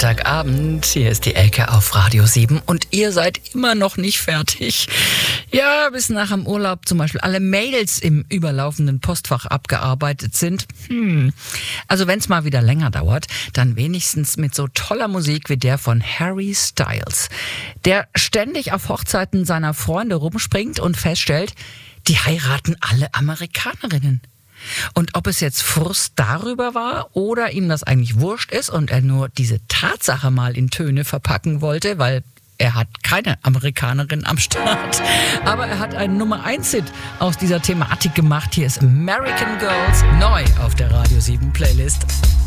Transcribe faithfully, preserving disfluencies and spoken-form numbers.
Freitagabend. Hier ist die Elke auf Radio sieben und ihr seid immer noch nicht fertig. Ja, bis nach dem Urlaub zum Beispiel alle Mails im überlaufenden Postfach abgearbeitet sind. Hm. Also wenn es mal wieder länger dauert, dann wenigstens mit so toller Musik wie der von Harry Styles, der ständig auf Hochzeiten seiner Freunde rumspringt und feststellt, die heiraten alle Amerikanerinnen. Und ob es jetzt Frust darüber war oder ihm das eigentlich wurscht ist und er nur diese Tatsache mal in Töne verpacken wollte, weil er hat keine Amerikanerin am Start. Aber er hat einen Nummer eins Hit aus dieser Thematik gemacht. Hier ist American Girls neu auf der Radio sieben Playlist.